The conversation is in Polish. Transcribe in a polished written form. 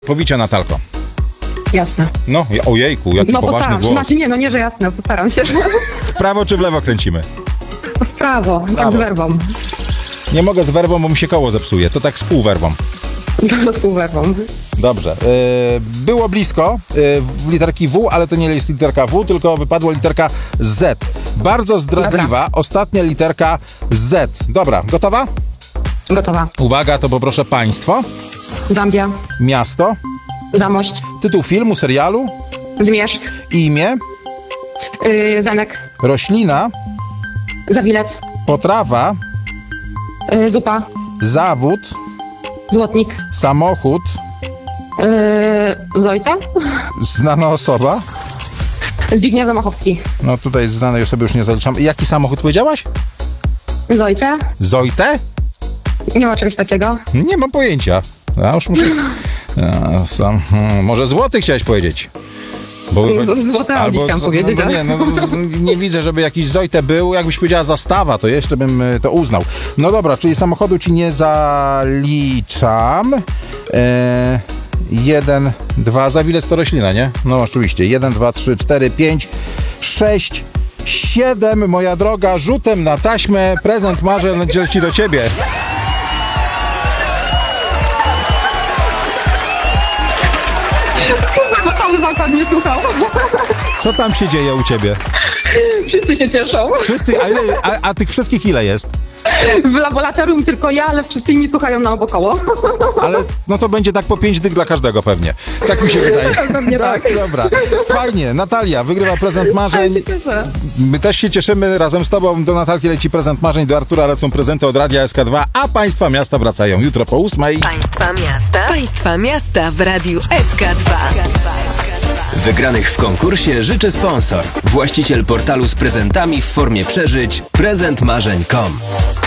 Powicie, Natalko. Jasne. No, ojejku, jaki poważny postaram się. głos. Znaczy nie, że jasne, postaram się. W prawo czy w lewo kręcimy? W prawo, tak z werwą. Nie mogę z werwą, bo mi się koło zepsuje. To tak z półwerwą. Z półwerwą. Dobrze. Było blisko w literki W, ale to nie jest literka W, tylko wypadła literka Z. Bardzo zdradliwa. Dobra. Ostatnia literka Z. Dobra, gotowa? Gotowa. Uwaga, to poproszę państwo. Zambia. Miasto. Zamość. Tytuł filmu, serialu. Zmierzch. Imię. Zenek. Roślina. Zawilec. Potrawa. Zupa. Zawód. Złotnik. Samochód. Zojta. Znana osoba. Zbigniew Zamachowski. No tutaj znane już sobie nie zaliczam. Jaki samochód powiedziałaś? Zojtę. Zojtę? Nie ma czegoś takiego. Nie mam pojęcia. Ja już muszę... Może złoty chciałeś powiedzieć? Bo, Złote Audi chciałam powiedzieć. No, nie, nie widzę, żeby jakiś Zojtę był. Jakbyś powiedziała zastawa, to jeszcze bym to uznał. No dobra, czyli samochodu ci nie zaliczam. 1, 2, Zawilec to roślina, nie? No oczywiście. 1, 2, 3, 4, 5, 6, 7, moja droga, rzutem na taśmę. Prezent marzeń leci do ciebie. Bo cały zakład nie słuchał. Co tam się dzieje u ciebie? Wszyscy się cieszą. Wszyscy, a tych wszystkich ile jest? W laboratorium tylko ja, ale wszyscy mi słuchają naokoło. Ale no to będzie tak po 5 dych dla każdego pewnie. Tak mi się wydaje. Pewnie tak. Dobra. Fajnie. Natalia wygrywa prezent marzeń. My też się cieszymy. Razem z tobą do Natalki leci prezent marzeń, do Artura lecą prezenty od Radia SK2, a Państwa Miasta wracają jutro po 8:00. Państwa miasta w Radiu SK2. Wygranych w konkursie życzy sponsor. Właściciel portalu z prezentami w formie przeżyć prezentmarzeń.com.